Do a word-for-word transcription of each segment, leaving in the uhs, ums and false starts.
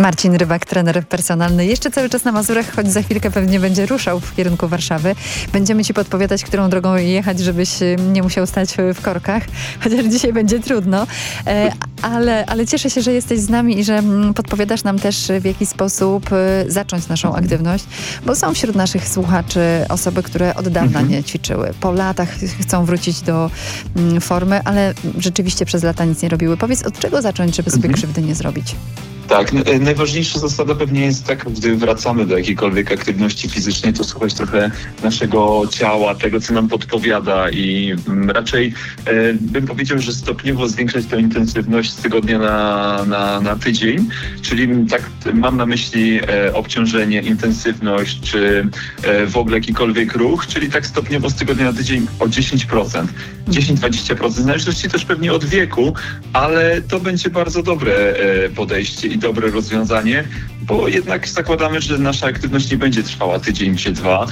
Marcin Rybak, trener personalny. Jeszcze cały czas na Mazurach, choć za chwilkę pewnie będzie ruszał w kierunku Warszawy. Będziemy Ci podpowiadać, którą drogą jechać, żebyś nie musiał stać w korkach, chociaż dzisiaj będzie trudno. E, ale, ale cieszę się, że jesteś z nami i że podpowiadasz nam też, w jaki sposób zacząć naszą aktywność, bo są wśród naszych słuchaczy osoby, które od dawna mhm. nie ćwiczyły. Po latach chcą wrócić do mm, formy, ale rzeczywiście przez lata nic nie robiły. Powiedz, od czego zacząć, żeby sobie mhm. krzywdy nie zrobić? Tak, najważniejsza zasada pewnie jest taka, gdy wracamy do jakiejkolwiek aktywności fizycznej, to słuchać trochę naszego ciała, tego, co nam podpowiada i raczej e, bym powiedział, że stopniowo zwiększać tę intensywność z tygodnia na, na, na tydzień, czyli tak mam na myśli e, obciążenie, intensywność, czy e, w ogóle jakikolwiek ruch, czyli tak stopniowo z tygodnia na tydzień o dziesięć procent, dziesięć do dwudziestu procent, w zależności też pewnie od wieku, ale to będzie bardzo dobre e, podejście i dobre rozwiązanie, bo jednak zakładamy, że nasza aktywność nie będzie trwała tydzień czy dwa,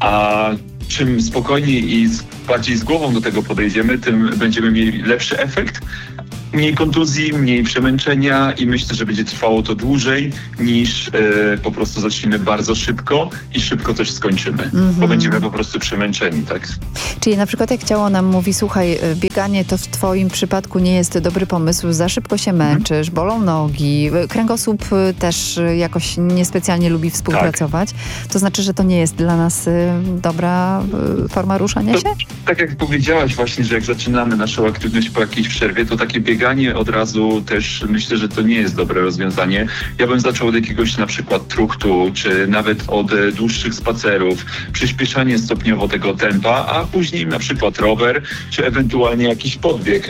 a czym spokojniej i bardziej z głową do tego podejdziemy, tym będziemy mieli lepszy efekt, mniej kontuzji, mniej przemęczenia i myślę, że będzie trwało to dłużej niż e, po prostu zaczniemy bardzo szybko i szybko też skończymy, mm-hmm. bo będziemy po prostu przemęczeni, tak? Czyli na przykład jak ciało nam mówi, słuchaj, bieganie to w twoim przypadku nie jest dobry pomysł, za szybko się męczysz, mm-hmm. bolą nogi, kręgosłup też jakoś niespecjalnie lubi współpracować, tak. to znaczy, że to nie jest dla nas dobra forma ruszania to, się? Tak jak powiedziałaś właśnie, że jak zaczynamy naszą aktywność po jakiejś przerwie, to takie bieganie od razu też myślę, że to nie jest dobre rozwiązanie. Ja bym zaczął od jakiegoś na przykład truchtu, czy nawet od dłuższych spacerów, przyspieszanie stopniowo tego tempa, a później na przykład rower, czy ewentualnie jakiś podbieg. E,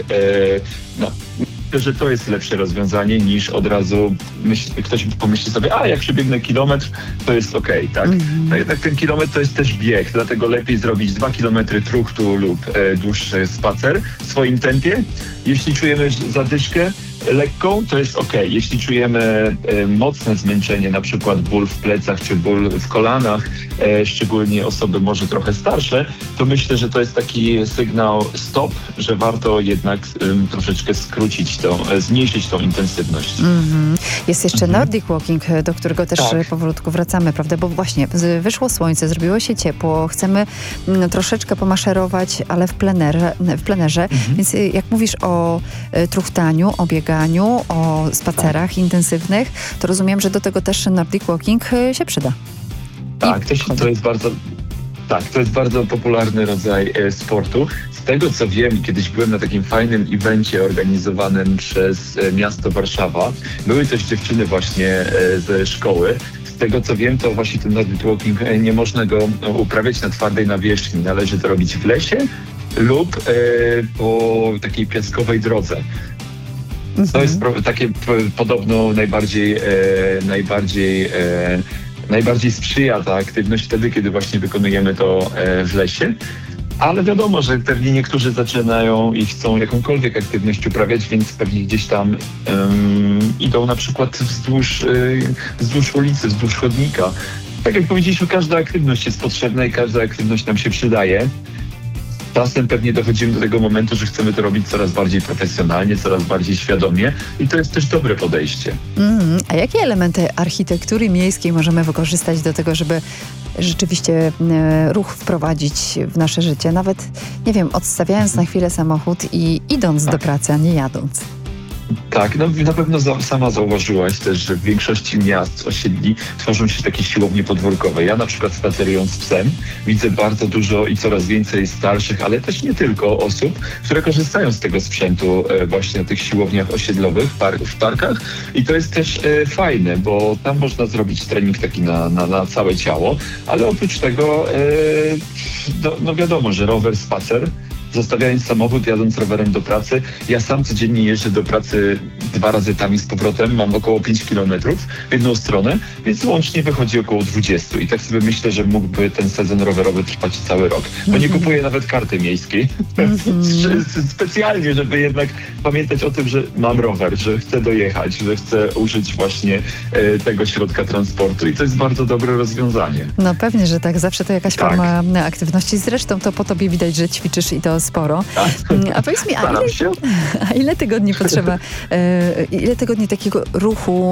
no. Myślę, że to jest lepsze rozwiązanie niż od razu myśl, ktoś pomyśli sobie, a jak przebiegnę kilometr, to jest okej, okay, tak? Mm-hmm. No jednak ten kilometr to jest też bieg, dlatego lepiej zrobić dwa kilometry truchtu lub e, dłuższy spacer w swoim tempie. Jeśli czujemy zadyszkę lekką, to jest okej. Okay. Jeśli czujemy e, mocne zmęczenie, na przykład ból w plecach czy ból w kolanach, e, szczególnie osoby może trochę starsze, to myślę, że to jest taki sygnał stop, że warto jednak e, troszeczkę skrócić tą, e, zmniejszyć tą intensywność. Mm-hmm. Jest jeszcze mm-hmm. Nordic Walking, do którego też tak. powolutku wracamy, prawda? Bo właśnie wyszło słońce, zrobiło się ciepło, chcemy m, troszeczkę pomaszerować, ale w plenerze, w plenerze. Mm-hmm. Więc jak mówisz o e, truchtaniu, o bieganiu, o spacerach tak. intensywnych, to rozumiem, że do tego też Nordic Walking się przyda. Tak, to, to jest bardzo tak, to jest bardzo popularny rodzaj e, sportu. Z tego co wiem, kiedyś byłem na takim fajnym evencie organizowanym przez e, miasto Warszawa. Były też dziewczyny właśnie e, ze szkoły. Z tego co wiem, to właśnie ten Nordic Walking e, nie można go uprawiać na twardej nawierzchni. Należy to robić w lesie lub e, po takiej piaskowej drodze. To jest pro, takie p, podobno najbardziej, e, najbardziej, e, najbardziej sprzyja ta aktywność wtedy, kiedy właśnie wykonujemy to e, w lesie. Ale wiadomo, że pewnie niektórzy zaczynają i chcą jakąkolwiek aktywność uprawiać, więc pewnie gdzieś tam um, idą na przykład wzdłuż, y, wzdłuż ulicy, wzdłuż chodnika. Tak jak powiedzieliśmy, każda aktywność jest potrzebna i każda aktywność nam się przydaje. Czasem pewnie dochodzimy do tego momentu, że chcemy to robić coraz bardziej profesjonalnie, coraz bardziej świadomie i to jest też dobre podejście. Mm, a jakie elementy architektury miejskiej możemy wykorzystać do tego, żeby rzeczywiście e, ruch wprowadzić w nasze życie? Nawet, nie wiem, odstawiając na chwilę samochód i idąc tak. do pracy, a nie jadąc. Tak, no na pewno za, sama zauważyłaś też, że w większości miast, osiedli tworzą się takie siłownie podwórkowe. Ja na przykład spacerując z psem widzę bardzo dużo i coraz więcej starszych, ale też nie tylko osób, które korzystają z tego sprzętu e, właśnie na tych siłowniach osiedlowych, par, w parkach i to jest też e, fajne, bo tam można zrobić trening taki na, na, na całe ciało, ale oprócz tego e, no, no wiadomo, że rower, spacer, zostawiając samochód, jadąc rowerem do pracy. Ja sam codziennie jeżdżę do pracy dwa razy tam i z powrotem. Mam około pięć kilometrów w jedną stronę, więc łącznie wychodzi około dwadzieścia. I tak sobie myślę, że mógłby ten sezon rowerowy trwać cały rok. Bo nie kupuję nawet karty miejskiej. Specjalnie, żeby jednak pamiętać o tym, że mam rower, że chcę dojechać, że chcę użyć właśnie e, tego środka transportu. I to jest bardzo dobre rozwiązanie. No pewnie, że tak. Zawsze to jakaś tak. forma aktywności. Zresztą to po tobie widać, że ćwiczysz i to sporo. A powiedz mi, a ile, a ile tygodni potrzeba, ile tygodni takiego ruchu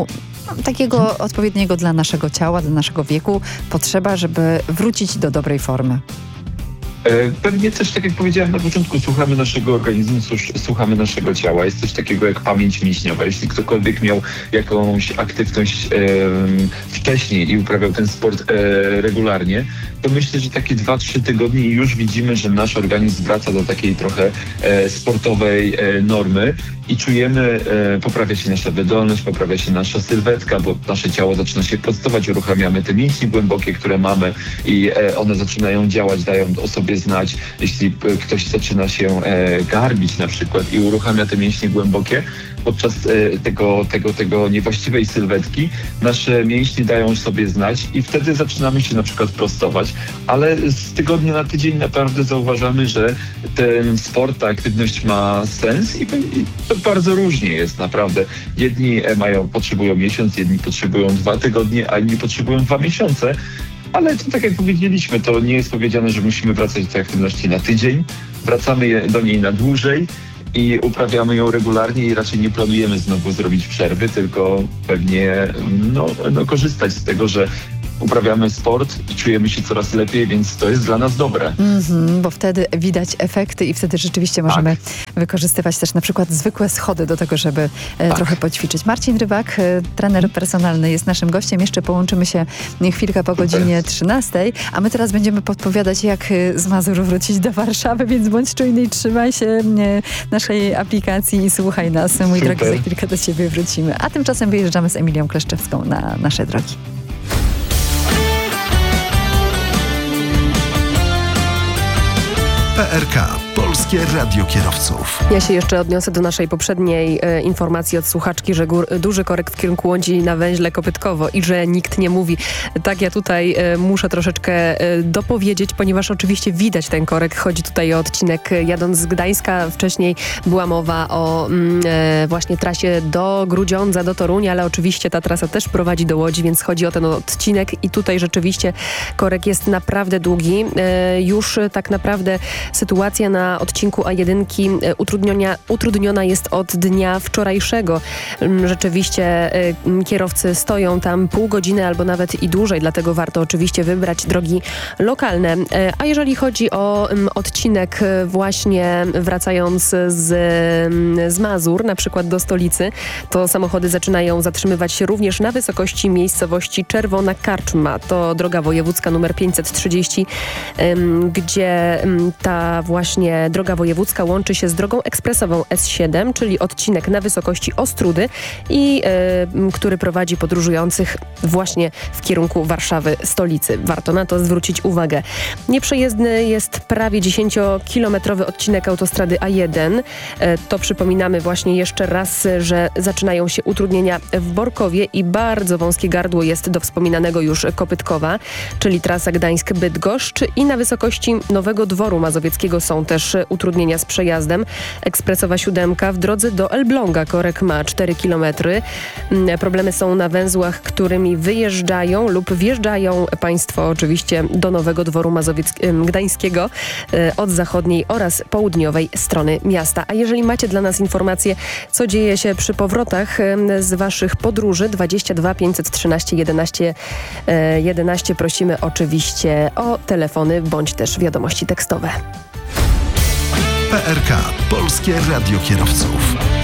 no, takiego odpowiedniego dla naszego ciała, dla naszego wieku potrzeba, żeby wrócić do dobrej formy? Pewnie też, tak jak powiedziałem na początku, słuchamy naszego organizmu, słuchamy naszego ciała. Jest coś takiego jak pamięć mięśniowa. Jeśli ktokolwiek miał jakąś aktywność e, wcześniej i uprawiał ten sport e, regularnie, to myślę, że takie dwa trzy tygodnie i już widzimy, że nasz organizm wraca do takiej trochę e, sportowej e, normy i czujemy, e, poprawia się nasza wydolność, poprawia się nasza sylwetka, bo nasze ciało zaczyna się prostować, uruchamiamy te mięśnie głębokie, które mamy i e, one zaczynają działać, dają o sobie znać. Jeśli ktoś zaczyna się e, garbić na przykład i uruchamia te mięśnie głębokie, podczas e, tego, tego, tego niewłaściwej sylwetki nasze mięśnie dają sobie znać i wtedy zaczynamy się na przykład prostować, ale z tygodnia na tydzień naprawdę zauważamy, że ten sport, ta aktywność ma sens i, i to bardzo różnie jest naprawdę. Jedni mają, potrzebują miesiąc, jedni potrzebują dwa tygodnie, a inni potrzebują dwa miesiące. Ale to, tak jak powiedzieliśmy, to nie jest powiedziane, że musimy wracać do tej aktywności na tydzień. Wracamy do niej na dłużej i uprawiamy ją regularnie i raczej nie planujemy znowu zrobić przerwy, tylko pewnie no, no, korzystać z tego, że uprawiamy sport i czujemy się coraz lepiej, więc to jest dla nas dobre. Mm-hmm, bo wtedy widać efekty i wtedy rzeczywiście możemy tak. wykorzystywać też na przykład zwykłe schody do tego, żeby e, tak. trochę poćwiczyć. Marcin Rybak, e, trener personalny, jest naszym gościem. Jeszcze połączymy się chwilkę po godzinie trzynastej, a my teraz będziemy podpowiadać, jak z Mazur wrócić do Warszawy, więc bądź czujny i trzymaj się e, naszej aplikacji i słuchaj nas. Mój Super. drogi, za chwilkę do ciebie wrócimy. A tymczasem wyjeżdżamy z Emilią Kleszczewską na nasze drogi. P R K. Polskie Radio Kierowców. Ja się jeszcze odniosę do naszej poprzedniej e, informacji od słuchaczki, że gór, duży korek w kierunku Łodzi na węźle Kopytkowo i że nikt nie mówi. Tak, ja tutaj e, muszę troszeczkę e, dopowiedzieć, ponieważ oczywiście widać ten korek. Chodzi tutaj o odcinek jadąc z Gdańska. Wcześniej była mowa o mm, e, właśnie trasie do Grudziądza, do Torunia, ale oczywiście ta trasa też prowadzi do Łodzi, więc chodzi o ten odcinek i tutaj rzeczywiście korek jest naprawdę długi. E, już tak naprawdę sytuacja na odcinku A jeden utrudniona, utrudniona jest od dnia wczorajszego. Rzeczywiście kierowcy stoją tam pół godziny albo nawet i dłużej, dlatego warto oczywiście wybrać drogi lokalne. A jeżeli chodzi o odcinek właśnie wracając z, z Mazur, na przykład do stolicy, to samochody zaczynają zatrzymywać się również na wysokości miejscowości Czerwona Karczma. To droga wojewódzka numer pięćset trzydzieści, gdzie ta właśnie droga wojewódzka łączy się z drogą ekspresową S siedem, czyli odcinek na wysokości Ostródy i y, który prowadzi podróżujących właśnie w kierunku Warszawy, stolicy. Warto na to zwrócić uwagę. Nieprzejezdny jest prawie dziesięciokilometrowy odcinek autostrady A jeden. Y, to przypominamy właśnie jeszcze raz, że zaczynają się utrudnienia w Borkowie i bardzo wąskie gardło jest do wspominanego już Kopytkowa, czyli trasa Gdańsk-Bydgoszcz i na wysokości Nowego Dworu Mazowieckiego są też utrudnienia z przejazdem. Ekspresowa siódemka w drodze do Elbląga. Korek ma cztery kilometry. Problemy są na węzłach, którymi wyjeżdżają lub wjeżdżają państwo oczywiście do Nowego Dworu Mazowieckiego, Gdańskiego od zachodniej oraz południowej strony miasta. A jeżeli macie dla nas informacje, co dzieje się przy powrotach z waszych podróży, dwadzieścia dwa pięćset trzynaście jedenaście jedenaście, prosimy oczywiście o telefony bądź też wiadomości tekstowe. P R K. Polskie Radio Kierowców.